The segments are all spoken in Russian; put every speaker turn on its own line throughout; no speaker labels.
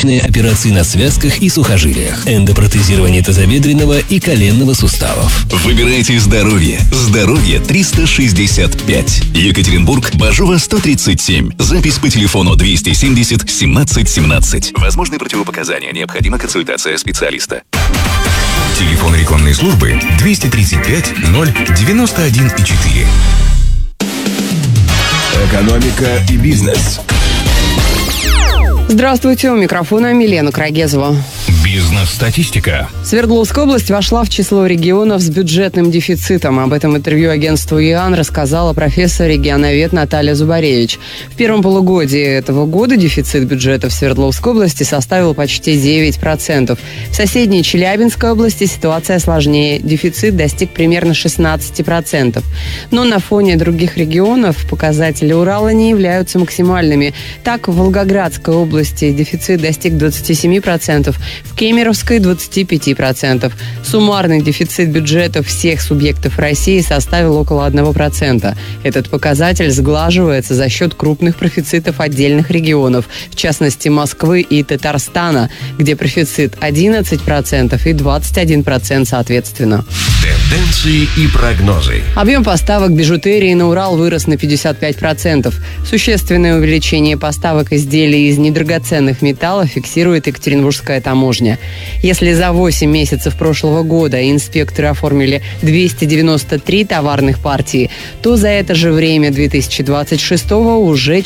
различные операции на связках и сухожилиях, эндопротезирование тазобедренного и коленного суставов.
Выбирайте здоровье. Здоровье 365. Екатеринбург, Бажова 137. Запись по телефону 270 17 17. Возможны противопоказания. Необходима консультация специалиста. Телефон рекламной службы 235 091 4.
Экономика и бизнес.
Здравствуйте, у микрофона Милена Крагезова.
Бизнес-статистика.
Свердловская область вошла в число регионов с бюджетным дефицитом. Об этом интервью агентству ИАН рассказала профессор-регионовед Наталья Зубаревич. В первом полугодии этого года дефицит бюджета в Свердловской области составил почти 9%. В соседней Челябинской области ситуация сложнее. Дефицит достиг примерно 16%. Но на фоне других регионов показатели Урала не являются максимальными. Так, в Волгоградской области дефицит достиг 27%, в Кемеровской – 25%. Суммарный дефицит бюджета всех субъектов России составил около 1%. Этот показатель сглаживается за счет крупных профицитов отдельных регионов, в частности Москвы и Татарстана, где профицит 11% и 21% соответственно.
Тенденции и прогнозы.
Объем поставок бижутерии на Урал вырос на 55%. Существенное увеличение поставок изделий из недрагоценных металлов фиксирует Екатеринбургская таможня. Если за 8 месяцев прошлого года инспекторы оформили 293 товарных партии, то за это же время 2026-го уже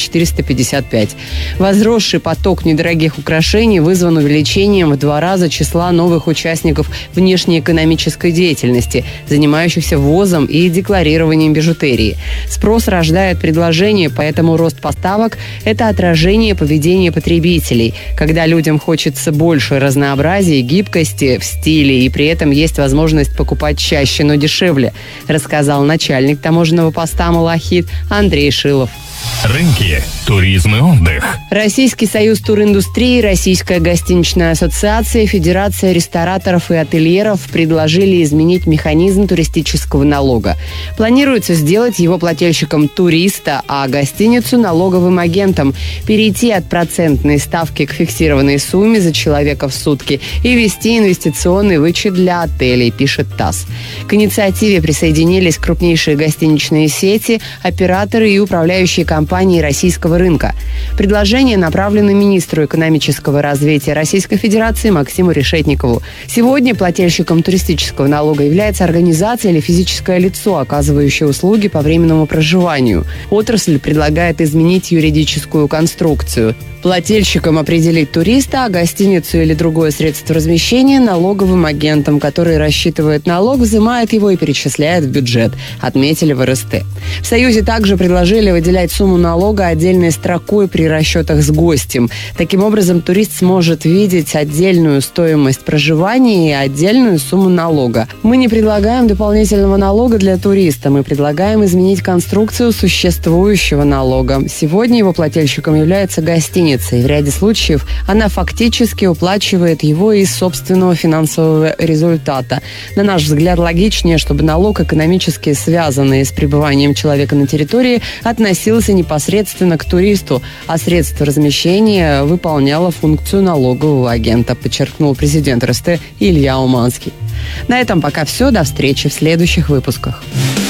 455. Возросший поток недорогих украшений вызван увеличением в 2 раза числа новых участников внешнеэкономической деятельности, занимающихся ввозом и декларированием бижутерии. Спрос рождает предложение, поэтому рост поставок – это отражение поведения потребителей, когда людям хочется больше разнообразия и гибкости в стиле, и при этом есть возможность покупать чаще, но дешевле, рассказал начальник таможенного поста «Малахит» Андрей Шилов.
Рынки, туризм и отдых.
Российский союз туриндустрии, Российская гостиничная ассоциация, Федерация рестораторов и ательеров предложили изменить механизм туристического налога. Планируется сделать его плательщиком туриста, а гостиницу налоговым агентом, перейти от процентной ставки к фиксированной сумме за человека в сутки и ввести инвестиционный вычет для отелей, пишет ТАСС. К инициативе присоединились крупнейшие гостиничные сети, операторы и управляющие компании российского рынка. Предложение направлено министру экономического развития Российской Федерации Максиму Решетникову. Сегодня плательщиком туристического налога является организация или физическое лицо, оказывающее услуги по временному проживанию. Отрасль предлагает изменить юридическую конструкцию. Плательщиком определить туриста, а гостиницу или другое средство размещения налоговым агентом, который рассчитывает налог, взимает его и перечисляет в бюджет, отметили в РСТ. В Союзе также предложили выделять сумму налога отдельной строкой при расчетах с гостем. Таким образом, турист сможет видеть отдельную стоимость проживания и отдельную сумму налога. Мы не предлагаем дополнительного налога для туриста, мы предлагаем изменить конструкцию существующего налога. Сегодня его плательщиком является гостиница, и в ряде случаев она фактически уплачивает его из собственного финансового результата. На наш взгляд, логичнее, чтобы налог, экономически связанный с пребыванием человека на территории, относился непосредственно к туристу, а средство размещения выполняло функцию налогового агента, подчеркнул президент РСТ Илья Уманский. На этом пока все. До встречи в следующих выпусках.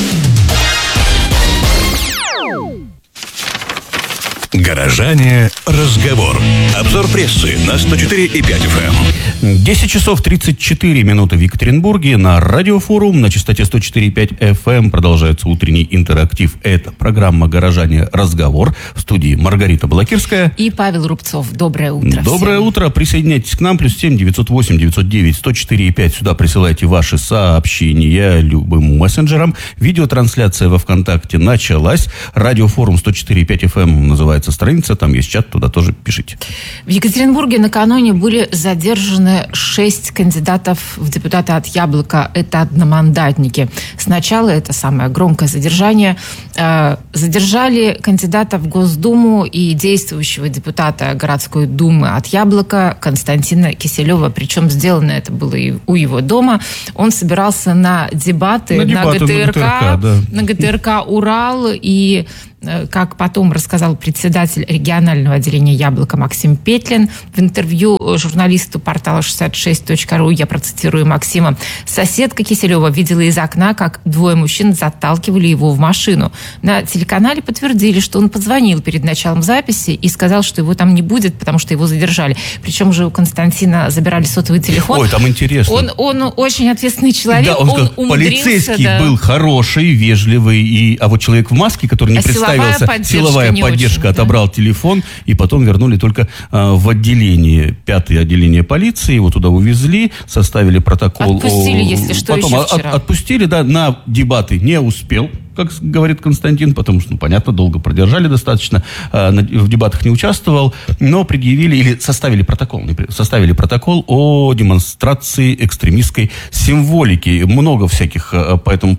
Горожане. Разговор. Обзор прессы на 104,5 FM.
10 часов 34 минуты в Екатеринбурге. На Радиофорум на частоте 104,5 FM продолжается утренний интерактив. Это программа «Горожане. Разговор». В студии Маргарита Балакирская
и Павел Рубцов. Доброе утро.
Доброе утро. Присоединяйтесь к нам. +7 908 909 104,5. Сюда присылайте ваши сообщения любым мессенджером. Видеотрансляция во ВКонтакте началась. Радиофорум 104,5 FM называется страница. Там есть чат. Туда тоже пишите.
В Екатеринбурге накануне были задержаны 6 кандидатов в депутаты от «Яблока». Это одномандатники. Сначала, это самое громкое задержание, задержали кандидата в Госдуму и действующего депутата городской думы от «Яблока» Константина Киселева. Причем сделано это было и у его дома. Он собирался на дебаты на ГТРК, да. На ГТРК «Урал». И как потом рассказал председатель регионального отделения «Яблоко» Максим Петлин в интервью журналисту портала 66.ru, я процитирую Максима, соседка Киселева видела из окна, как двое мужчин заталкивали его в машину. На телеканале подтвердили, что он позвонил перед началом записи и сказал, что его там не будет, потому что его задержали. Причем уже у Константина забирали сотовый телефон.
Ой, там интересно.
Он очень ответственный человек.
Да, он
умудрился,
полицейский был хороший, вежливый, а вот человек в маске, который не представился, силовая поддержка очень, отобрал телефон, и потом вернули только в отделение, 5-е отделение полиции, его туда увезли, составили протокол.
Отпустили, если что,
потом
еще вчера.
Отпустили, да, на дебаты не успел, как говорит Константин, потому что, понятно, долго продержали достаточно, в дебатах не участвовал, но предъявили или составили протокол о демонстрации экстремистской символики. Много всяких по этому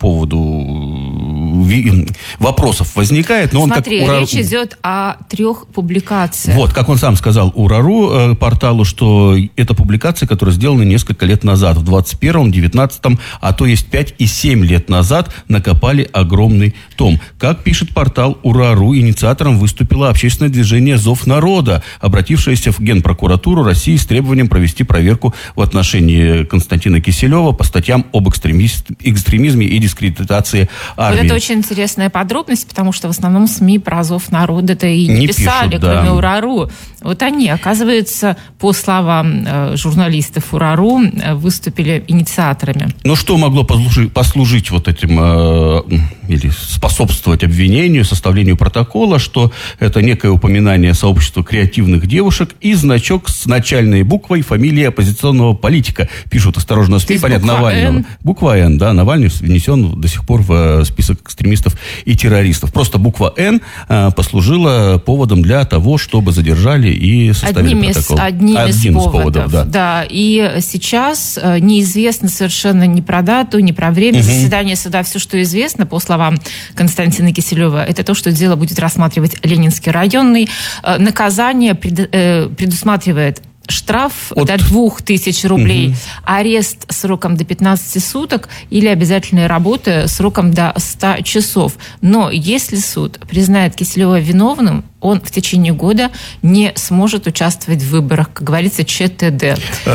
поводу вопросов возникает. Но
смотри, речь идет о 3 публикациях.
Вот, как он сам сказал УРАРУ порталу, что это публикации, которые сделаны несколько лет назад, в 21-м, 19-м, а то есть 5 и 7 лет назад накопали огромный том. Как пишет портал УРАРУ, инициатором выступило общественное движение «Зов народа», обратившееся в Генпрокуратуру России с требованием провести проверку в отношении Константина Киселева по статьям об экстремизме и дискредитации армии.
Вот это очень интересная подробность, потому что в основном СМИ про «Зов народа»-то и не писали, пишут, кроме УРАРУ. Вот они, оказывается, по словам журналистов УРАРУ, выступили инициаторами.
Ну, что могло послужить вот этим или способствовать обвинению, составлению протокола, что это некое упоминание сообщества креативных девушек и значок с начальной буквой фамилии оппозиционного политика. Пишут осторожно СМИ, понятно, Навального. Буква «Н», да, Навальный внесен до сих пор в список экстремистов и террористов. Просто буква «Н» послужила поводом для того, чтобы задержали и составили протокол.
Одним из поводов, да. И сейчас неизвестно совершенно ни про дату, ни про время заседания суда. Все, что известно, по словам Константина Киселева, это то, что дело будет рассматривать Ленинский районный. Наказание предусматривает штраф до 2000 рублей, арест сроком до 15 суток или обязательная работа сроком до 100 часов. Но если суд признает Киселева виновным, он в течение года не сможет участвовать в выборах, как говорится, ЧТД.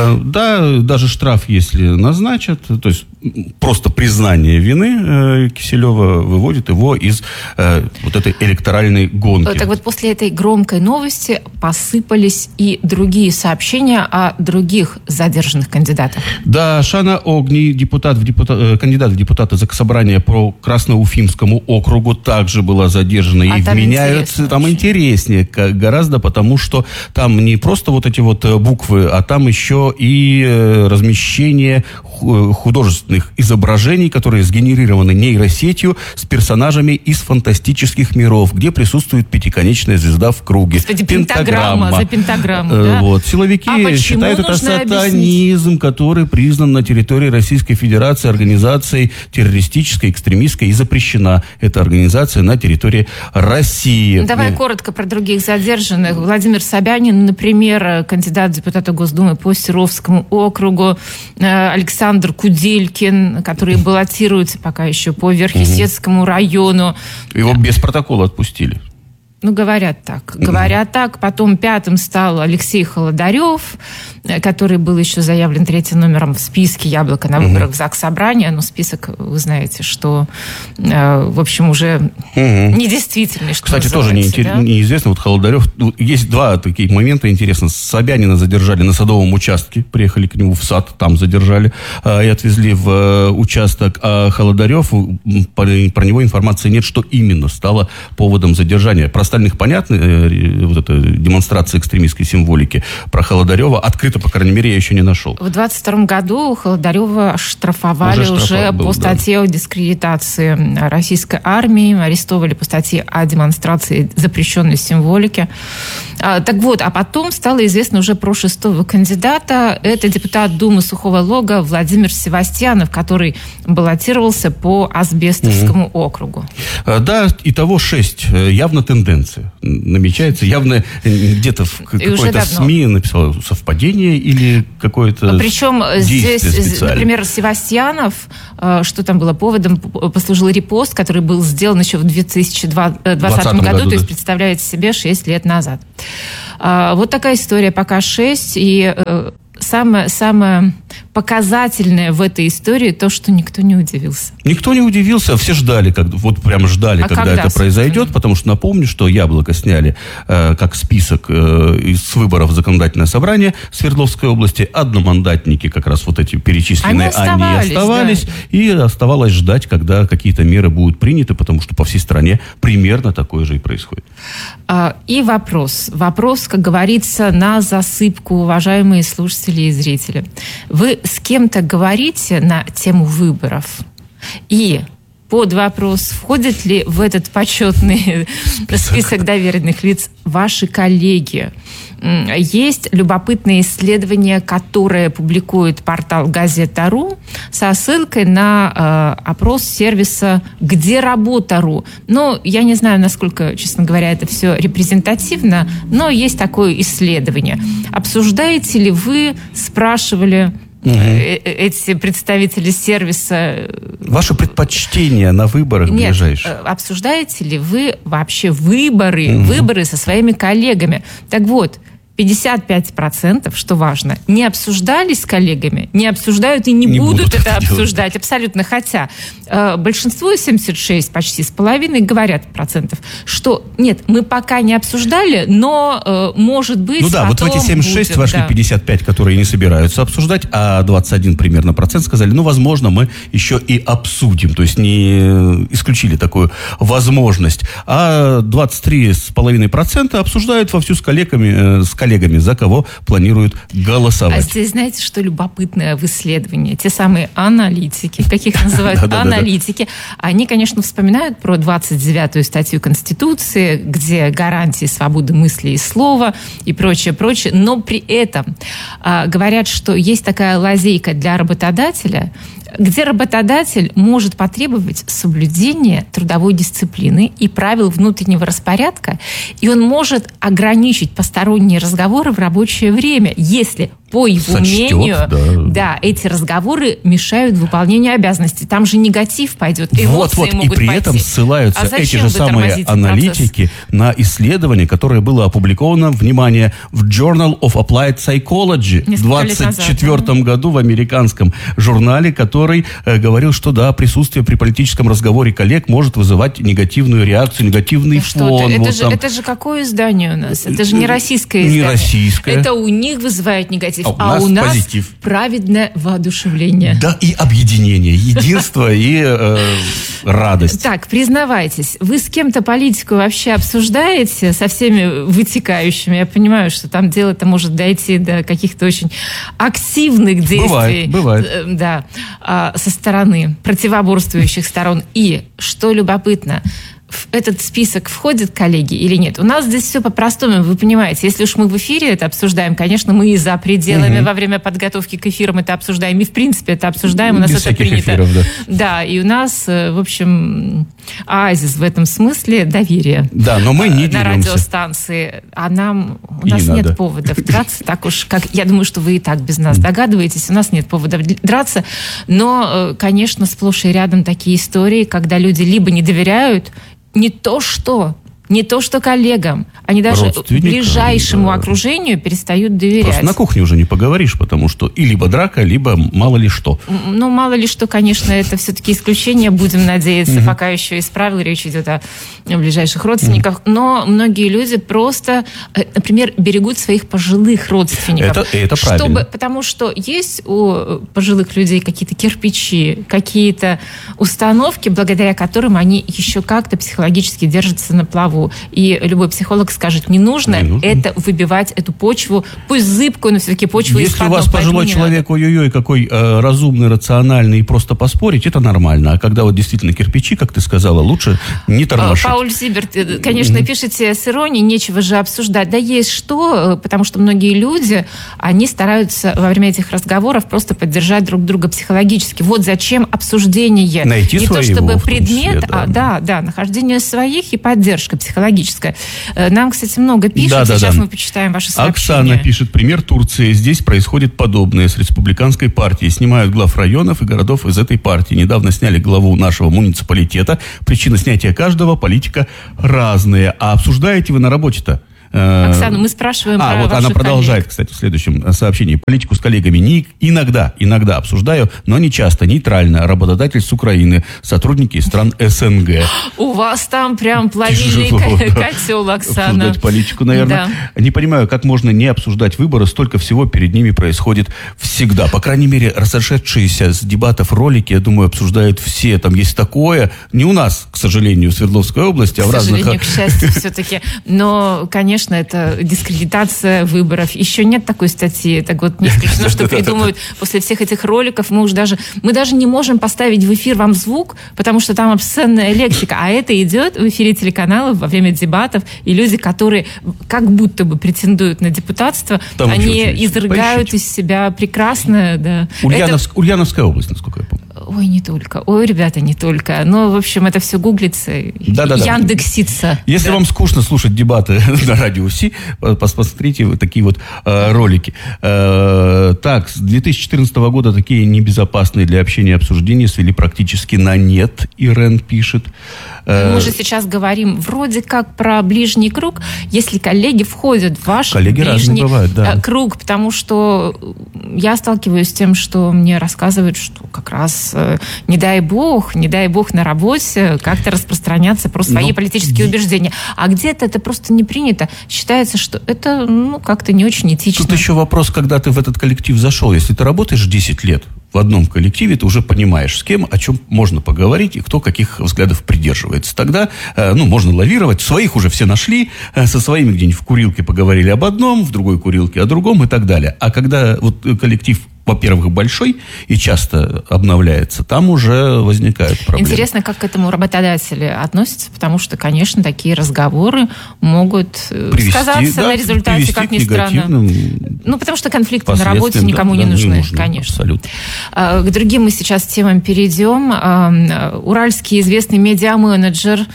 Да, даже штраф, если назначат, то есть просто признание вины Киселева выводит его из вот этой электоральной гонки.
Так вот, после этой громкой новости посыпались и другие сообщения о других задержанных кандидатах. Да,
Шана Огни, кандидат в депутаты Заксобрания по Красноуфимскому округу, также была задержана. И вменяют там интереснее гораздо, потому что там не просто вот эти вот буквы, а там еще и размещение художественных изображений, которые сгенерированы нейросетью с персонажами из фантастических миров, где присутствует пятиконечная звезда в круге.
Кстати, пентаграмма за пентаграмму, да?
Вот. Силовики считают это сатанизм, который признан на территории Российской Федерации организацией террористической, экстремистской, и запрещена эта организация на территории России.
Давай коротко про других задержанных. Владимир Собянин, например, кандидат в депутаты Госдумы по Серовскому округу, Александр Куделькин, который баллотируется пока еще по Верхесецкому району.
Его без протокола отпустили.
Ну, говорят так. Потом 5-м стал Алексей Холодарев, который был еще заявлен 3-м номером в списке «Яблоко» на выборах в Заксобрание. Но список, вы знаете, что, в общем, уже недействительный, что
кстати, тоже неизвестно. Вот Холодарев... Есть два таких момента интересных. Собянина задержали на Садовом участке. Приехали к нему в сад, там задержали и отвезли в участок. А Холодарев, про него информации нет, что именно стало поводом задержания. Про остальных понятно, вот эта демонстрация экстремистской символики. Про Холодарева открыто, по крайней мере, я еще не нашел.
В 22 году Холодарева штрафовали уже по статье о дискредитации российской армии, арестовали по статье о демонстрации запрещенной символики. Так вот, а потом стало известно уже про 6-го кандидата. Это депутат Думы Сухого Лога Владимир Севастьянов, который баллотировался по Асбестовскому округу.
Да, итого 6. Явно тенденция. тенденция намечается. Явно где-то в какой-то СМИ написал совпадение или какое-то
причем здесь, например, Севастьянов, что там было поводом, послужил репост, который был сделан еще в 2020 году, то есть, представляете себе, 6 лет назад. Вот такая история, пока 6, и самое показательное в этой истории то, что никто не удивился.
Никто не удивился, все ждали, когда это произойдет, потому что напомню, что «Яблоко» сняли как список из выборов в законодательное собрание Свердловской области. Одномандатники, как раз вот эти перечисленные, они оставались, да. И оставалось ждать, когда какие-то меры будут приняты, потому что по всей стране примерно такое же и происходит.
И вопрос, как говорится, на засыпку, уважаемые слушатели и зрители. Вы с кем-то говорите на тему выборов? И под вопрос, входят ли в этот почетный список доверенных лиц ваши коллеги? Есть любопытное исследование, которое публикует портал Газета.ру со ссылкой на опрос сервиса «Где работа.ру». Ну, я не знаю, насколько, честно говоря, это все репрезентативно, но есть такое исследование. Обсуждаете ли вы, спрашивали эти представители сервиса...
Ваши предпочтения на выборах ближайшие?
Обсуждаете ли вы вообще выборы со своими коллегами? Так вот, 55%, что важно, не обсуждали с коллегами, не обсуждают и не будут это обсуждать абсолютно. Хотя большинство, 76 почти с половиной, говорят процентов, что нет, мы пока не обсуждали, но может быть потом
вот в эти 76
будет,
вошли 55, которые не собираются обсуждать, а 21 примерно процент сказали, возможно, мы еще и обсудим. То есть не исключили такую возможность. А 23,5% обсуждают вовсю с коллегами, за кого планируют голосовать.
А здесь, знаете, что любопытное в исследовании? Те самые аналитики, каких называют аналитики, они, конечно, вспоминают про 29-ю статью Конституции, где гарантии свободы мысли и слова и прочее, но при этом говорят, что есть такая лазейка для работодателя, где работодатель может потребовать соблюдения трудовой дисциплины и правил внутреннего распорядка, и он может ограничить посторонние разговоры в рабочее время, если, по его мнению, эти разговоры мешают выполнению обязанностей. Там же негатив пойдет, эмоции могут
и при
пойти.
этом ссылаются эти же самые аналитики на исследование, которое было опубликовано, внимание, в Journal of Applied Psychology в 1924 году в американском журнале, который говорил, что присутствие при политическом разговоре коллег может вызывать негативную реакцию, негативный фон.
Это же какое издание у нас? Это же не российское издание.
Не российское.
Это у них вызывает негатив,
а у нас позитив.
Праведное воодушевление.
Да, и объединение, единство и радость.
Так, признавайтесь, вы с кем-то политику вообще обсуждаете со всеми вытекающими? Я понимаю, что там дело-то может дойти до каких-то очень активных действий.
Бывает.
Да, со стороны противоборствующих сторон. И, что любопытно, в этот список входят коллеги или нет? У нас здесь все по-простому, вы понимаете. Если уж мы в эфире это обсуждаем, конечно, мы и за пределами во время подготовки к эфирам это обсуждаем, и в принципе это обсуждаем, у нас
без
это принято.
Эфиров,
да, и у нас, в общем, оазис в этом смысле доверия.
Да, но мы не
на радиостанции. А у нас нет поводов драться, так уж, как я думаю, что вы и так без нас догадываетесь, у нас нет поводов драться, но, конечно, сплошь и рядом такие истории, когда люди либо не доверяют, не то что коллегам, они даже ближайшему окружению перестают доверять.
Просто на кухне уже не поговоришь, потому что и либо драка, либо мало ли что.
Мало ли что, конечно, это все-таки исключение, будем надеяться, пока еще из правил речь идет о ближайших родственниках. Но многие люди просто, например, берегут своих пожилых родственников.
Это правильно.
Потому что есть у пожилых людей какие-то кирпичи, какие-то установки, благодаря которым они еще как-то психологически держатся на плаву. И любой психолог скажет, не нужно это выбивать, эту почву, пусть зыбкую, но все-таки почву из-под ног.
Если у вас пожилой человек, ой-ой-ой, какой разумный, рациональный, и просто поспорить, это нормально. А когда вот действительно кирпичи, как ты сказала, лучше не тормошить.
Пауль Зиберт, конечно, пишете с иронией, нечего же обсуждать. Да есть что, потому что многие люди, они стараются во время этих разговоров просто поддержать друг друга психологически. Вот зачем обсуждение.
Найти
не
своего,
то чтобы
в том числе,
предмет, нахождение своих и поддержка психологическое. Нам, кстати, много пишут. Сейчас мы почитаем ваши сообщения.
Оксана пишет, пример Турции. Здесь происходит подобное с республиканской партией. Снимают глав районов и городов из этой партии. Недавно сняли главу нашего муниципалитета. Причина снятия каждого, политика разная. А обсуждаете вы на работе-то?
Оксана, мы спрашиваем про
вот она продолжает,
коллег.
кстати, в следующем сообщении. Политику с коллегами иногда обсуждаю, но не часто, нейтрально. Работодатель с Украины, сотрудники из стран СНГ.
У вас там прям плавильный котел, Оксана.
Обсуждать политику, наверное. Да. Не понимаю, как можно не обсуждать выборы, столько всего перед ними происходит всегда. По крайней мере, разошедшиеся с дебатов ролики, я думаю, обсуждают все. Там есть такое, не у нас, к сожалению, в Свердловской области, а в разных...
К сожалению, к счастью, все-таки. Но, конечно, это дискредитация выборов. Еще нет такой статьи. Так вот, не исключено, что придумают после всех этих роликов. Мы даже не можем поставить в эфир вам звук, потому что там обсценная лексика. А это идет в эфире телеканалов во время дебатов. И люди, которые как будто бы претендуют на депутатство, там они изрыгают из себя прекрасное. Да.
Ульяновская область, насколько я помню.
Ой, не только. Ой, ребята, не только. Но, в общем, это все гуглится, яндексится.
Если вам скучно слушать дебаты на радио УФСИ, посмотрите вот такие вот ролики. Так, с 2014 года такие небезопасные для общения и обсуждения свели практически на нет, Ирен пишет.
Мы же сейчас говорим вроде как про ближний круг, если коллеги входят в ваш ближний круг, потому что я сталкиваюсь с тем, что мне рассказывают, что как раз не дай бог на работе как-то распространяться про свои политические убеждения. А где-то это просто не принято. Считается, что это как-то не очень этично.
Тут еще вопрос, когда ты в этот коллектив зашел. Если ты работаешь 10 лет в одном коллективе, ты уже понимаешь, с кем, о чем можно поговорить и кто каких взглядов придерживается. Тогда, можно лавировать. Своих уже все нашли, со своими где-нибудь в курилке поговорили об одном, в другой курилке о другом и так далее. А когда вот коллектив, во-первых, большой и часто обновляется, там уже возникают проблемы.
Интересно, как к этому работодатели относятся, потому что, конечно, такие разговоры могут сказаться на результате, как ни странно. Потому что конфликты на работе никому не нужны, конечно.
Абсолютно.
К другим мы сейчас темам перейдем. Уральский известный медиаменеджер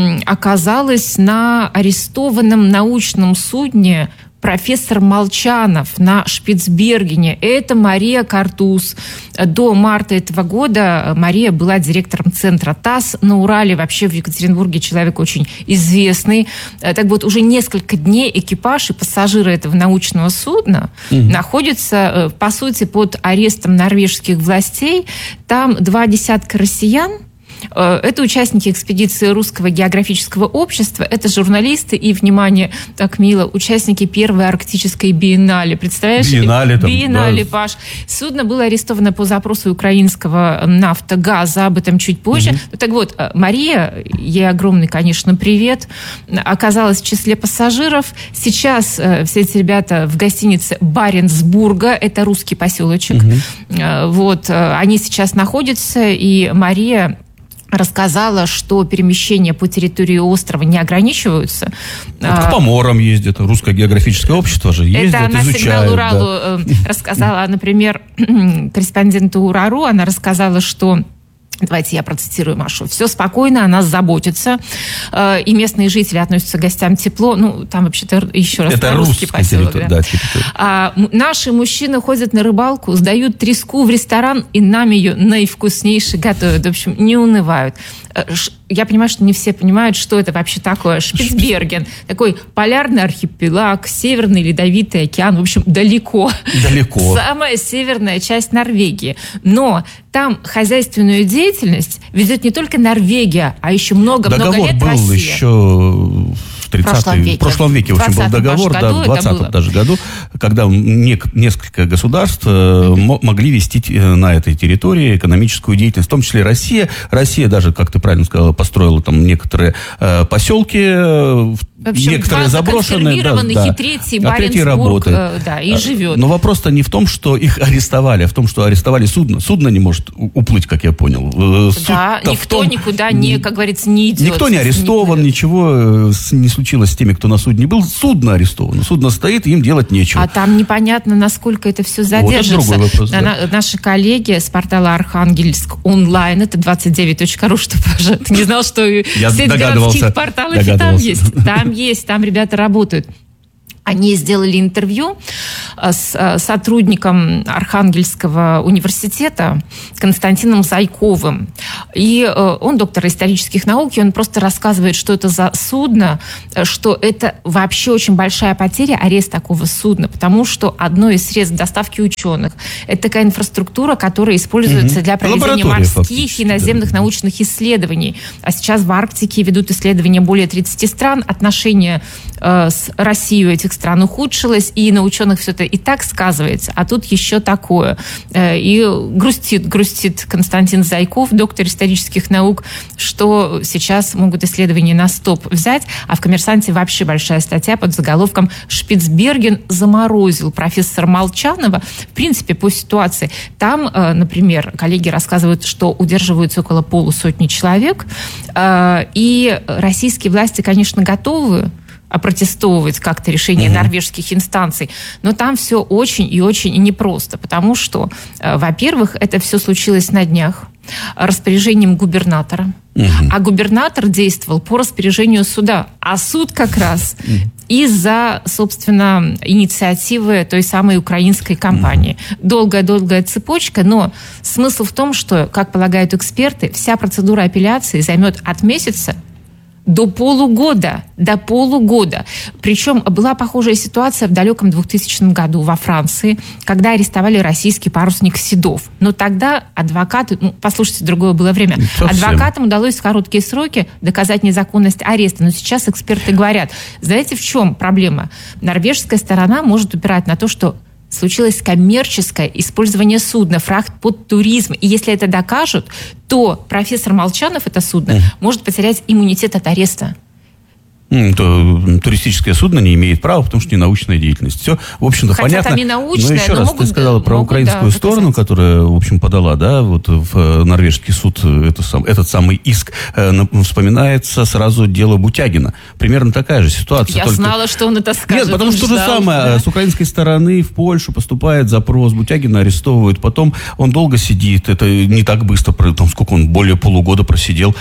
оказалась на арестованном научном судне профессор Молчанов на Шпицбергене. Это Мария Картуз. До марта этого года Мария была директором центра ТАСС на Урале. Вообще в Екатеринбурге человек очень известный. Так вот, уже несколько дней экипаж и пассажиры этого научного судна находятся, по сути, под арестом норвежских властей. Там 20 россиян. Это участники экспедиции Русского географического общества, это журналисты и, внимание, так мило, участники первой арктической биеннале. Представляешь? Биеннале, да. Паш. Судно было арестовано по запросу украинского «Нафтогаза», об этом чуть позже. Так вот, Мария, ей огромный, конечно, привет, оказалась в числе пассажиров. Сейчас все эти ребята в гостинице Баренцбурга, это русский поселочек. Вот, они сейчас находятся, и Мария рассказала, что перемещения по территории острова не ограничиваются.
К поморам ездят, Русское географическое общество же ездит,
это она
изучает.
«Сигнал Уралу» рассказала, например, корреспонденту Урару, она рассказала, что... Давайте я процитирую Машу. «Все спокойно, о нас заботится. И местные жители относятся к гостям тепло». Там вообще-то еще раз
это
русский поселок.
Да.
Наши мужчины ходят на рыбалку, сдают треску в ресторан и нам ее наивкуснейше готовят. В общем, не унывают. Я понимаю, что не все понимают, что это вообще такое. Шпицберген. Такой полярный архипелаг, Северный Ледовитый океан. В общем, далеко. Самая северная часть Норвегии. Но там хозяйственную деятельность ведет не только Норвегия, а еще много-много лет
Россия.
Договор был
еще в прошлом веке в общем, был договор, в 20-м даже году, когда несколько государств могли вести на этой территории экономическую деятельность, в том числе Россия. Россия даже, как ты правильно сказала, построила там некоторые поселки некоторые заброшенные,
и третий Баренцбург, и живет.
Но вопрос-то не в том, что их арестовали, а в том, что арестовали судно. Судно не может уплыть, как я понял.
Никто никуда не, как говорится, не идет.
Никто не арестован, ничего не случилось с теми, кто на судне был. Судно арестовано. Судно стоит, им делать нечего.
А там непонятно, насколько это все задержится.
Вот это другой вопрос, да.
Наши коллеги с портала Архангельск онлайн, это 29.ru, что, пожалуйста, ты не знал, что все городских порталов и там есть. Там ребята работают. Они сделали интервью с сотрудником Архангельского университета Константином Зайковым. И он доктор исторических наук, и он просто рассказывает, что это за судно, что это вообще очень большая потеря, арест такого судна, потому что одно из средств доставки ученых – это такая инфраструктура, которая используется для проведения морских и наземных научных исследований. А сейчас в Арктике ведут исследования более 30 стран. Отношения с Россией этих стран ухудшилось, и на ученых все это и так сказывается, а тут еще такое. И грустит Константин Зайков, доктор исторических наук, что сейчас могут исследования на стоп взять, а в «Коммерсанте» вообще большая статья под заголовком «Шпицберген заморозил профессора Молчанова». В принципе, по ситуации. Там, например, коллеги рассказывают, что удерживаются около полусотни человек, и российские власти, конечно, готовы опротестовывать как-то решение норвежских инстанций. Но там все очень и очень непросто, потому что, во-первых, это все случилось на днях распоряжением губернатора. А губернатор действовал по распоряжению суда. А суд как раз из-за, собственно, инициативы той самой украинской компании. Долгая-долгая цепочка, но смысл в том, что, как полагают эксперты, вся процедура апелляции займет от месяца до полугода. Причем была похожая ситуация в далеком 2000 году во Франции, когда арестовали российский парусник Седов. Но тогда адвокаты, послушайте, другое было время, адвокатам удалось в короткие сроки доказать незаконность ареста. Но сейчас эксперты говорят, знаете, в чем проблема? Норвежская сторона может упирать на то, что случилось коммерческое использование судна, фрахт под туризм. И если это докажут, то профессор Молчанов, это судно, может потерять иммунитет от ареста.
То туристическое судно не имеет права, потому что не научная деятельность. Все, в общем-то, понятно.
Хотя там и научная,
но еще раз, ты сказала про украинскую сторону, которая, в общем, подала, да, вот в норвежский суд этот самый иск. Вспоминается сразу дело Бутягина. Примерно такая же ситуация.
Я знала, что он это скажет.
Нет, потому что то же самое. Да. С украинской стороны в Польшу поступает запрос, Бутягина арестовывают, потом он долго сидит, это не так быстро, там, сколько он, более полугода просидел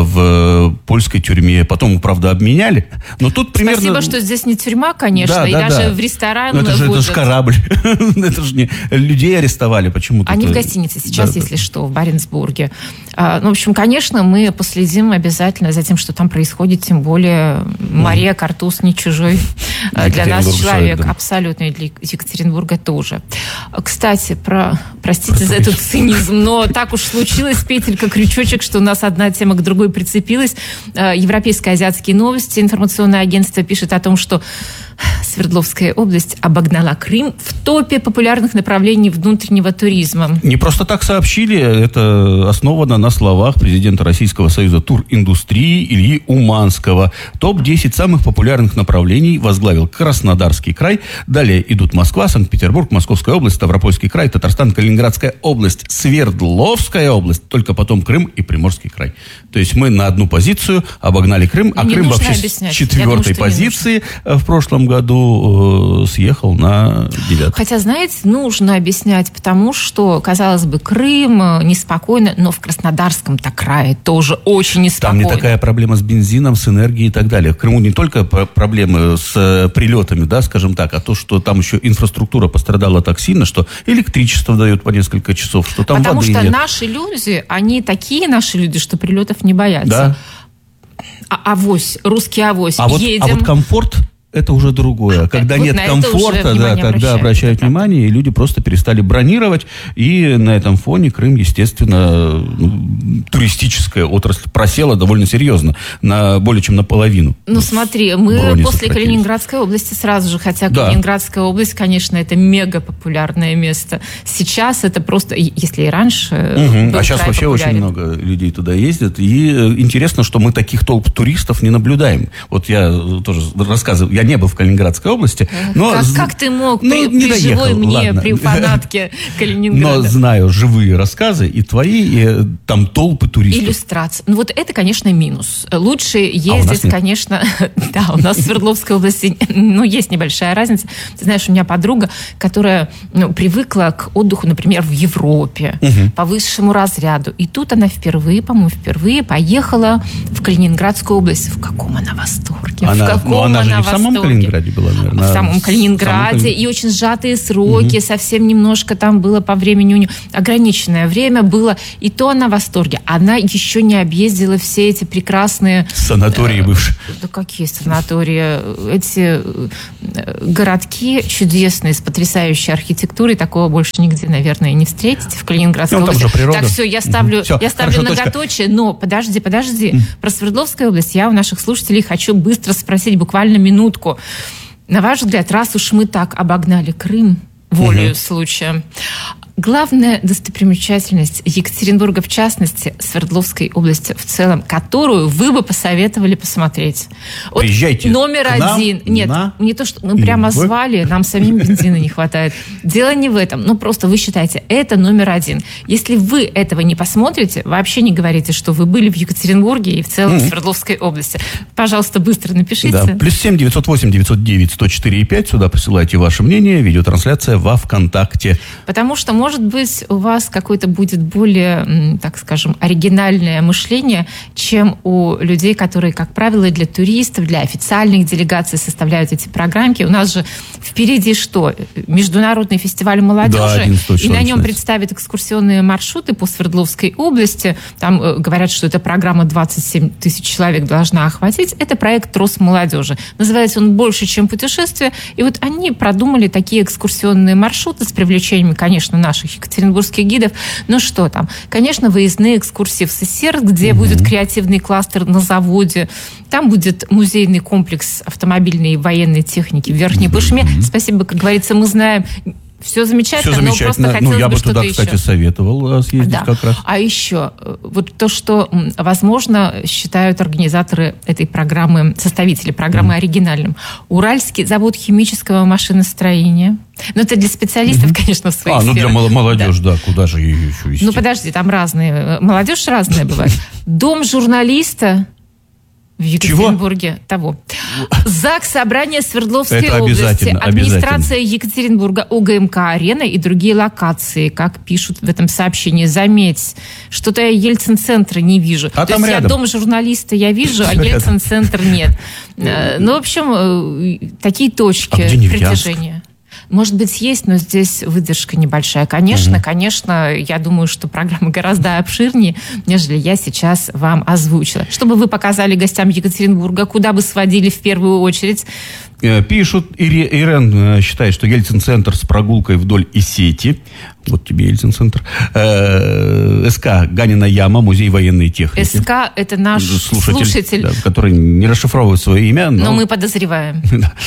в польской тюрьме, потом, правда, обменяли. Но тут примерно...
Спасибо, что здесь не тюрьма, конечно, и даже в ресторан...
Но это же корабль. Это же не... Людей арестовали почему-то.
Они в гостинице сейчас, если что, в Баренцбурге. В общем, конечно, мы последим обязательно за тем, что там происходит, тем более Мария Картуз не чужой для нас человек. Абсолютно, и для Екатеринбурга тоже. Кстати, простите за этот цинизм, но так уж случилось, петелька, крючочек, что у нас одна тема к другой прицепилась. Европейские азиатские новости. Информационное агентство пишет о том, что Свердловская область обогнала Крым в топе популярных направлений внутреннего туризма.
Не просто так сообщили, это основано на словах президента Российского союза туриндустрии Ильи Уманского. Топ-10 самых популярных направлений возглавил Краснодарский край. Далее идут Москва, Санкт-Петербург, Московская область, Ставропольский край, Татарстан, Калининградская область, Свердловская область, только потом Крым и Приморский край. То есть мы на одну позицию обогнали Крым, а Крым вообще с 4-й позиции в прошлом году съехал на 9-й.
Хотя, знаете, нужно объяснять, потому что, казалось бы, Крым неспокойно, но в Краснодарском-то крае тоже очень неспокойно.
Там не такая проблема с бензином, с энергией и так далее. В Крыму не только проблемы с прилетами, да, скажем так, а то, что там еще инфраструктура пострадала так сильно, что электричество дает по несколько часов, что там
потому
воды
что
нет.
Наши люди, они такие наши люди, что прилетов не боятся.
Да.
Авось, русский авось.
А вот комфорт это уже другое. Когда
вот
нет комфорта, да, тогда обращают внимание, и люди просто перестали бронировать. И на этом фоне Крым, естественно, туристическая отрасль просела довольно серьезно, более чем наполовину.
Ну смотри, мы после Калининградской области сразу же, хотя Калининградская область, конечно, это мега популярное место. Сейчас это просто, если и раньше был
а сейчас вообще очень много людей туда ездят. И интересно, что мы таких толп туристов не наблюдаем. Вот я тоже рассказывал, я не был в Калининградской области. Но
как ты мог при живой мне, при фанатке Калининграда?
Но знаю живые рассказы и твои, и там толпы туристов.
Иллюстрации. Ну вот это, конечно, минус. Лучше ездить, конечно... Да, у нас в Свердловской области, есть небольшая разница. Ты знаешь, у меня подруга, которая привыкла к отдыху, например, в Европе, по высшему разряду. И тут она впервые поехала в Калининградскую область. В каком она восторге?
Она же не в самом Калининграде была, наверное.
В самом Калининграде. И очень сжатые сроки. Совсем немножко там было по времени у нее. Ограниченное время было. И то она в восторге. Она еще не объездила все эти прекрасные...
Санатории бывшие.
Да какие санатории? Эти городки чудесные, с потрясающей архитектурой. Такого больше нигде, наверное, не встретите в Калининградской области. Так, все, я ставлю многоточие. Но подожди. Про Свердловскую область я у наших слушателей хочу быстро спросить, буквально минутку. На ваш взгляд, раз уж мы так обогнали Крым волею случая, главная достопримечательность Екатеринбурга, в частности, Свердловской области в целом, которую вы бы посоветовали посмотреть? Вот
приезжайте
номер один. Нет, не то, что мы прямо звали, нам самим бензина не хватает. Дело не в этом. Просто вы считаете, это номер один. Если вы этого не посмотрите, вообще не говорите, что вы были в Екатеринбурге и в целом в Свердловской области. Пожалуйста, быстро напишите.
Да. +7 908 909 104 5. Сюда присылайте ваше мнение. Видеотрансляция во ВКонтакте.
Потому что, может быть, у вас какое-то будет более, так скажем, оригинальное мышление, чем у людей, которые, как правило, для туристов, для официальных делегаций составляют эти программки. У нас же впереди что? Международный фестиваль молодежи, и на нем представят экскурсионные маршруты по Свердловской области. Там говорят, что эта программа 27 тысяч человек должна охватить. Это проект «Трос молодежи». Называется он «Больше, чем путешествие». И вот они продумали такие экскурсионные маршруты с привлечением, конечно, наших екатеринбургских гидов. Но что там? Конечно, выездные экскурсии в СССР, где будет креативный кластер на заводе. Там будет музейный комплекс автомобильной и военной техники в Верхней Пышме. Спасибо, как говорится, мы знаем... Все замечательно, но просто хотелось
я
бы
бы
что-то
туда,
еще.
Кстати, советовал съездить как раз.
А еще, вот то, что, возможно, считают организаторы этой программы, составители программы оригинальным. Уральский завод химического машиностроения. Ну, это для специалистов, конечно, в своей сфере.
Для молодежи, да, куда же ее еще вести?
Ну, подожди, там разные, молодежь разная бывает. Дом журналиста в Екатеринбурге. Того. ЗАГС Собрание Свердловской области, администрация Екатеринбурга, ОГМК-арена и другие локации, как пишут в этом сообщении. Заметь, что-то я Ельцин-центра не вижу.
То
есть я дом журналиста я вижу, а Ельцин-центр нет. Ну, в общем, такие точки притяжения. Может быть, есть, но здесь выдержка небольшая. Конечно, я думаю, что программа гораздо обширнее, нежели я сейчас вам озвучила. Чтобы вы показали гостям Екатеринбурга, куда бы сводили в первую очередь?
Пишут, Ирен считает, что Ельцин-центр с прогулкой вдоль Исети. Вот тебе Ельцин-центр. СК Ганина яма, музей военной техники.
СК – это наш слушатель.
Да, который не расшифровывает свое имя.
Но мы подозреваем.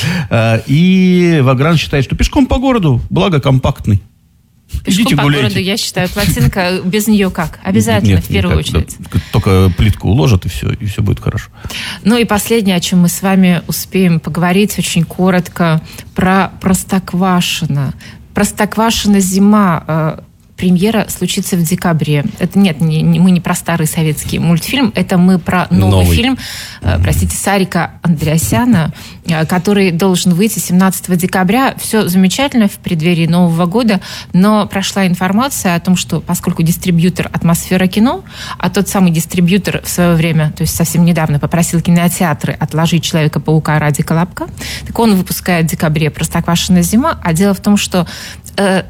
И Вагран считает, что пешком по городу, благо компактный.
Пешком по городу, я считаю, плотинка без нее как? Обязательно, в первую очередь.
Только плитку уложат, и все будет хорошо.
Ну и последнее, о чем мы с вами успеем поговорить очень коротко, про Простоквашино. Простоквашино зима. Премьера случится в декабре. Это мы не про старый советский мультфильм, это мы про новый фильм, Сарика Андреасяна, который должен выйти 17 декабря. Все замечательно в преддверии Нового года, но прошла информация о том, что поскольку дистрибьютор «Атмосфера кино», а тот самый дистрибьютор в свое время, то есть совсем недавно, попросил кинотеатры отложить «Человека-паука» ради «Колобка», так он выпускает в декабре «Простоквашино зима», а дело в том, что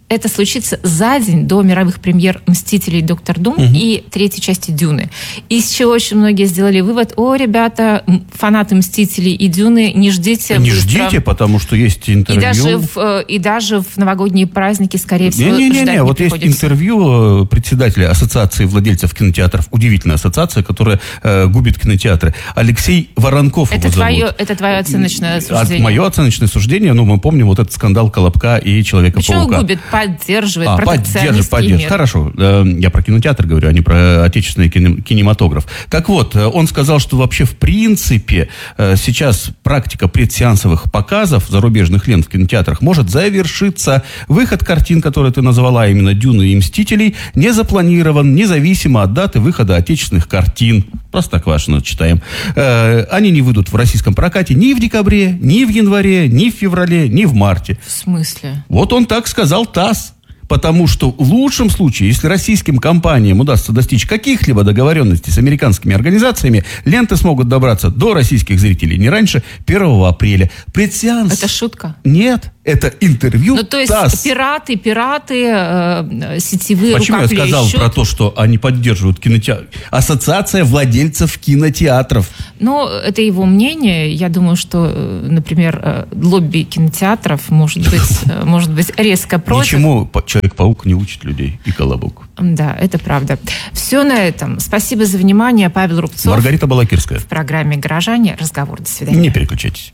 это случится за день до мировых премьер «Мстителей. Доктор Дум» и третьей части «Дюны». Из чего очень многие сделали вывод: ребята, фанаты «Мстителей» и «Дюны», не ждите.
Не ждите, потому что есть интервью.
И даже в новогодние праздники, скорее всего,
Не-не-не, вот есть интервью председателя Ассоциации владельцев кинотеатров, удивительная ассоциация, которая губит кинотеатры, Алексей Воронков.
Это твое оценочное суждение?
Мое оценочное суждение, мы помним вот этот скандал Колобка и Человека-паука.
Почему губит? Поддерживает протекционистский мир.
Хорошо, я про кинотеатр говорю, а не про отечественный кинематограф. Так вот, он сказал, что вообще в принципе сейчас практика предсеансовых показов зарубежных лент в кинотеатрах может завершиться. Выход картин, которые ты назвала, именно «Дюны» и «Мстителей», не запланирован, независимо от даты выхода отечественных картин. Простоквашино читаем. Они не выйдут в российском прокате ни в декабре, ни в январе, ни в феврале, ни в марте.
В смысле?
Вот он так сказал ТАСС. Потому что в лучшем случае, если российским компаниям удастся достичь каких-либо договоренностей с американскими организациями, ленты смогут добраться до российских зрителей не раньше 1 апреля. Предсеанс...
Это шутка?
Нет, это интервью
то есть
ТАСС.
пираты, сетевые
Почему я сказал про то, что они поддерживают кинотеатр? Ассоциация владельцев кинотеатров.
Это его мнение. Я думаю, что, например, лобби кинотеатров может быть резко против.
Ничему Человек-паук не учит людей и Колобок.
Да, это правда. Все на этом. Спасибо за внимание. Павел Рубцов.
Маргарита Балакирская.
В программе «Горожане». Разговор. До свидания.
Не переключайтесь.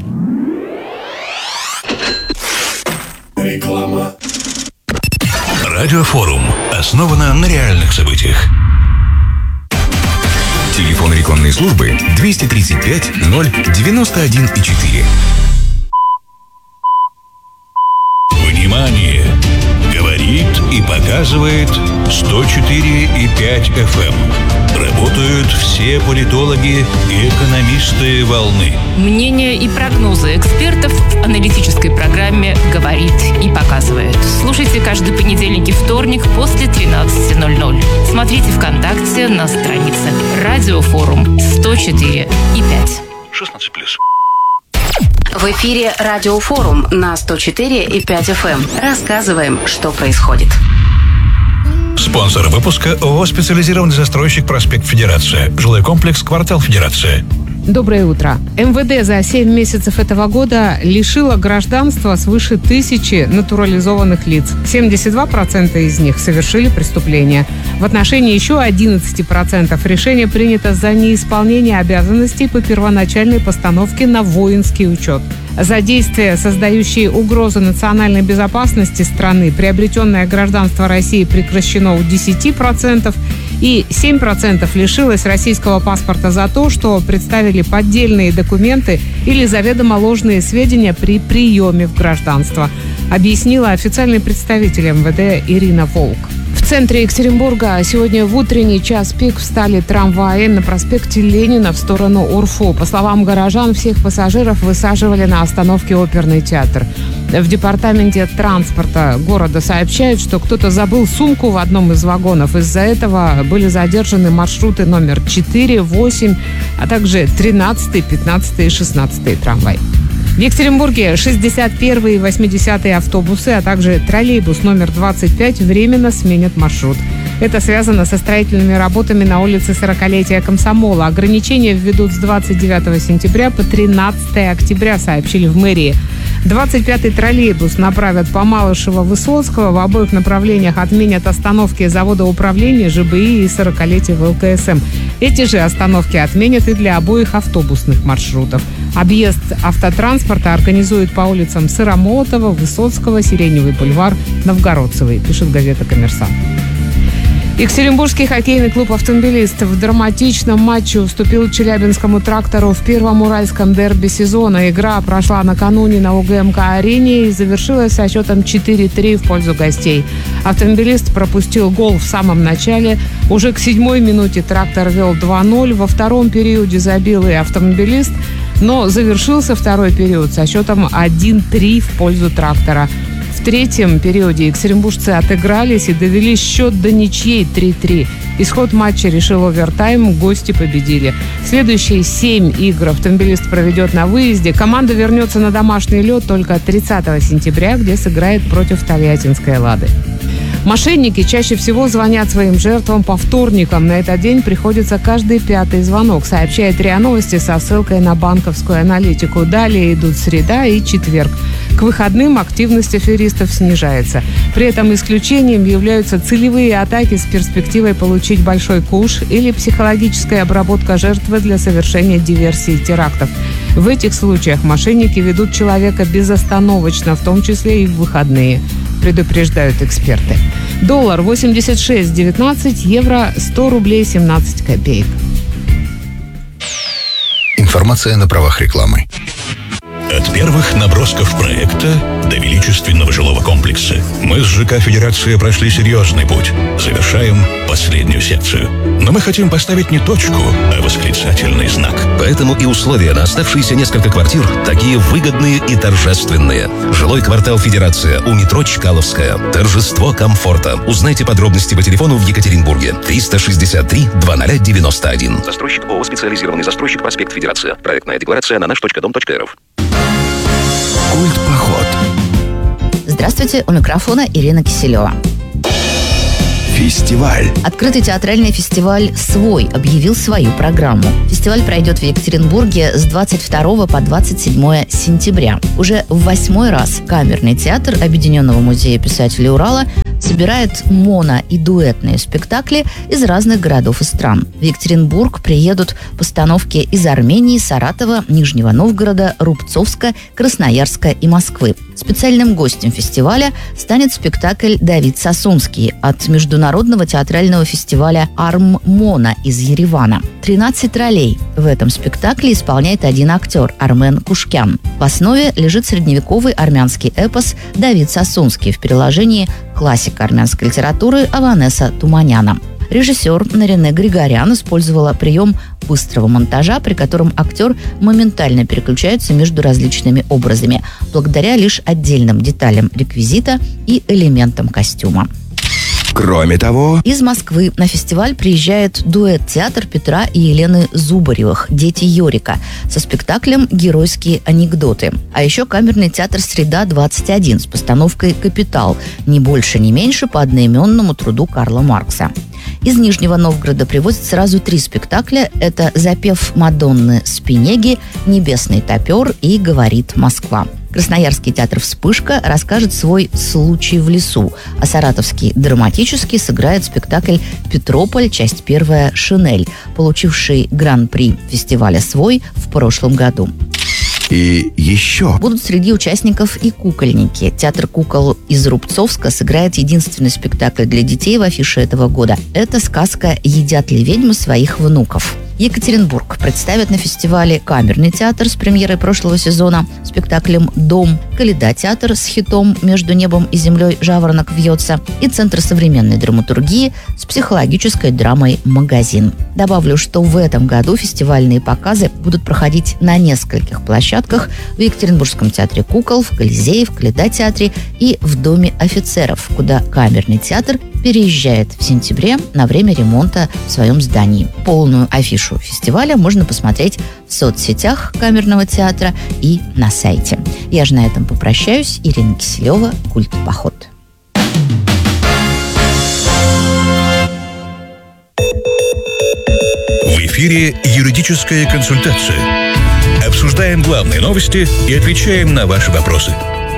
Реклама.
Радиофорум основано на реальных событиях.
Телефон рекламной службы 235 091,4.
Внимание! Говорит и показывает 104,5 FM. Работают все политологи и экономисты волны.
Мнения и прогнозы экспертов в аналитической программе «Говорит и показывает». Слушайте каждый понедельник и вторник после 13:00. Смотрите ВКонтакте на странице «Радиофорум 104,5».
16+.
В эфире «Радиофорум» на 104,5 FM. Рассказываем, что происходит.
Спонсор выпуска ООО «Специализированный застройщик Проспект Федерация». Жилой комплекс «Квартал Федерация».
Доброе утро. МВД за 7 месяцев этого года лишило гражданства свыше 1000 натурализованных лиц. 72% из них совершили преступления. В отношении еще 11% решение принято за неисполнение обязанностей по первоначальной постановке на воинский учет. За действия, создающие угрозу национальной безопасности страны, приобретенное гражданство России прекращено у 10%, и 7% лишилось российского паспорта за то, что представили поддельные документы или заведомо ложные сведения при приеме в гражданство, объяснила официальный представитель МВД Ирина Волк. В центре Екатеринбурга сегодня в утренний час пик встали трамваи на проспекте Ленина в сторону УРФУ. По словам горожан, всех пассажиров высаживали на остановке Оперный театр. В департаменте транспорта города сообщают, что кто-то забыл сумку в одном из вагонов. Из-за этого были задержаны маршруты номер 4, 8, а также 13, 15 и 16 трамвай. В Екатеринбурге 61-е и 80-е автобусы, а также троллейбус номер 25 временно сменят маршрут. Это связано со строительными работами на улице 40-летия Комсомола. Ограничения введут с 29 сентября по 13 октября, сообщили в мэрии. 25-й троллейбус направят по Малышево-Высоцкого. В обоих направлениях отменят остановки завода управления ЖБИ и 40-летия ВЛКСМ. Эти же остановки отменят и для обоих автобусных маршрутов. Объезд автотранспорта организуют по улицам Сыромолотова, Высоцкого, Сиреневый бульвар, Новгородцевый, пишет газета «Коммерсант». Екатеринбургский хоккейный клуб «Автомобилист» в драматичном матче уступил Челябинскому «Трактору» в первом уральском дерби сезона. Игра прошла накануне на УГМК-арене и завершилась со счетом 4-3 в пользу гостей. «Автомобилист» пропустил гол в самом начале. Уже к 7-й минуте «Трактор» вел 2-0. Во втором периоде забил и «Автомобилист», но завершился второй период со счетом 1-3 в пользу «Трактора». В В третьем периоде екатеринбуржцы отыгрались и довели счет до ничьей 3-3. Исход матча решил овертайм, гости победили. Следующие 7 игр автомобилист проведет на выезде. Команда вернется на домашний лед только 30 сентября, где сыграет против тольяттинской «Лады». Мошенники чаще всего звонят своим жертвам по вторникам. На этот день приходится каждый 5-й звонок, сообщает РИА Новости со ссылкой на банковскую аналитику. Далее идут среда и четверг. К выходным активность аферистов снижается. При этом исключением являются целевые атаки с перспективой получить большой куш или психологическая обработка жертвы для совершения диверсий и терактов. В этих случаях мошенники ведут человека безостановочно, в том числе и в выходные, предупреждают эксперты. Доллар 86.19, евро 100 рублей 17 копеек.
Информация на правах рекламы.
От первых набросков проекта до величественного жилого комплекса мы с ЖК «Федерация» прошли серьезный путь. Завершаем последнюю секцию. Но мы хотим поставить не точку, а восклицательный знак.
Поэтому и условия на оставшиеся несколько квартир такие выгодные и торжественные. Жилой квартал «Федерация» у метро Чкаловская. Торжество комфорта. Узнайте подробности по телефону в Екатеринбурге. 363-2091. Застройщик ООО «Специализированный застройщик», проспект Федерация. Проектная декларация на наш.дом.рф.
Культпоход.
Здравствуйте, у микрофона Ирина Киселева.
Фестиваль.
Открытый театральный фестиваль «Свой» объявил свою программу. Фестиваль пройдет в Екатеринбурге с 22 по 27 сентября. Уже в 8-й раз Камерный театр Объединенного музея писателей Урала собирает моно- и дуэтные спектакли из разных городов и стран. В Екатеринбург приедут постановки из Армении, Саратова, Нижнего Новгорода, Рубцовска, Красноярска и Москвы. Специальным гостем фестиваля станет спектакль «Давид Сасунский» от международного театрального фестиваля «Арм-Моно» из Еревана. 13 ролей в этом спектакле исполняет один актер – Армен Кушкян. В основе лежит средневековый армянский эпос «Давид Сасунский» в переложении классика армянской литературы Аванеса Туманяна. Режиссер Нарине Григорян использовала прием быстрого монтажа, при котором актер моментально переключается между различными образами, благодаря лишь отдельным деталям реквизита и элементам костюма.
Кроме того,
из Москвы на фестиваль приезжает дуэт-театр Петра и Елены Зубаревых «Дети Йорика» со спектаклем «Геройские анекдоты». А еще камерный театр «Среда-21» с постановкой «Капитал», ни больше, ни меньше, по одноименному труду Карла Маркса. Из Нижнего Новгорода привозят сразу 3 спектакля. Это «Запев Мадонны Спинеги», «Небесный топер» и «Говорит Москва». Красноярский театр «Вспышка» расскажет свой «Случай в лесу», а саратовский драматический сыграет спектакль «Петрополь. Часть 1. Шинель», получивший гран-при фестиваля «Свой» в прошлом году.
И еще
будут среди участников и кукольники. Театр кукол из Рубцовска сыграет единственный спектакль для детей в афише этого года. Это сказка «Едят ли ведьмы своих внуков?». Екатеринбург представит на фестивале Камерный театр с премьерой прошлого сезона спектаклем «Дом», Калейда-театр с хитом «Между небом и землей жаворонок вьется» и Центр современной драматургии с психологической драмой «Магазин». Добавлю, что в этом году фестивальные показы будут проходить на нескольких площадках: в Екатеринбургском театре кукол, в Колизее, в Калейда-театре и в Доме офицеров, куда Камерный театр переезжает в сентябре на время ремонта в своем здании. Полную афишу фестиваля можно посмотреть в соцсетях Камерного театра и на сайте. Я же на этом попрощаюсь. Ирина Киселева, Культпоход.
В эфире юридическая консультация. Обсуждаем главные новости и отвечаем на ваши вопросы.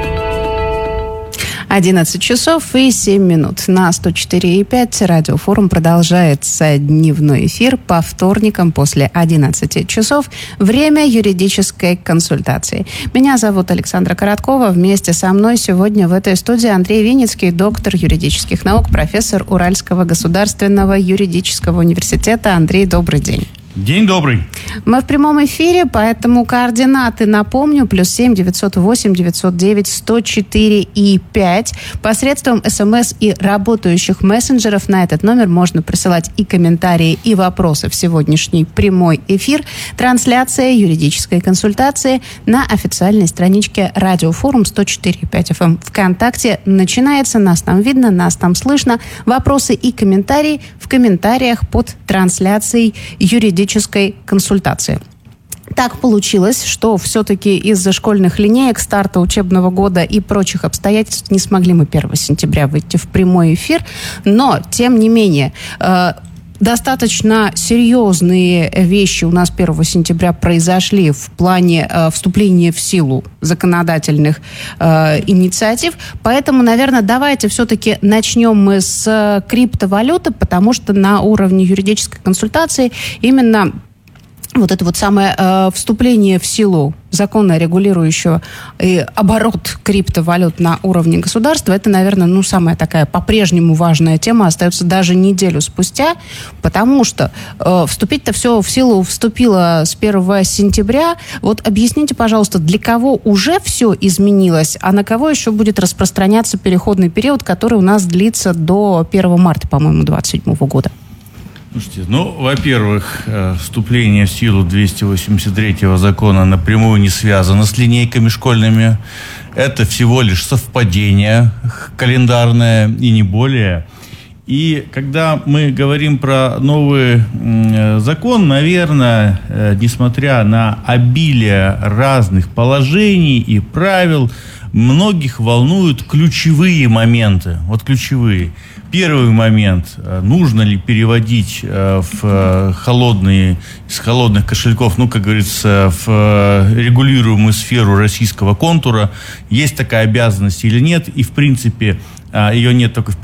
11 часов и 7 минут. На 104,5 Радиофорум продолжается дневной эфир по вторникам после 11 часов. Время юридической консультации. Меня зовут Александра Короткова. Вместе со мной сегодня в этой студии Андрей Винницкий, доктор юридических наук, профессор Уральского государственного юридического университета. Андрей, добрый день.
День добрый.
Мы в прямом эфире, поэтому координаты напомню. +7 908 909 104 и 5. Посредством СМС и работающих мессенджеров на этот номер можно присылать и комментарии, и вопросы в сегодняшний прямой эфир. Трансляция юридической консультации на официальной страничке Радиофорум 104.5 FM ВКонтакте начинается. Нас там видно, нас там слышно. Вопросы и комментарии в комментариях под трансляцией юридической консультации. Так получилось, что все-таки из-за школьных линеек, старта учебного года и прочих обстоятельств не смогли мы 1 сентября выйти в прямой эфир, но, тем не менее, достаточно серьезные вещи у нас 1 сентября произошли в плане вступления в силу законодательных инициатив. Поэтому, наверное, давайте все-таки начнем мы с криптовалюты, потому что на уровне юридической консультации именно вот это вот самое вступление в силу закона, регулирующего оборот криптовалют на уровне государства, это, наверное, самая такая по-прежнему важная тема, остается даже неделю спустя, потому что вступить-то все в силу вступило с 1 сентября. Вот объясните, пожалуйста, для кого уже все изменилось, а на кого еще будет распространяться переходный период, который у нас длится до 1 марта, по-моему, 2027 года?
Слушайте, во-первых, вступление в силу 283-го закона напрямую не связано с линейками школьными. Это всего лишь совпадение календарное и не более. И когда мы говорим про новый закон, наверное, несмотря на обилие разных положений и правил, многих волнуют ключевые моменты. Вот ключевые. Первый момент. Нужно ли переводить из холодных кошельков, как говорится, в регулируемую сферу российского контура? Есть такая обязанность или нет? И, в принципе, ее нет только в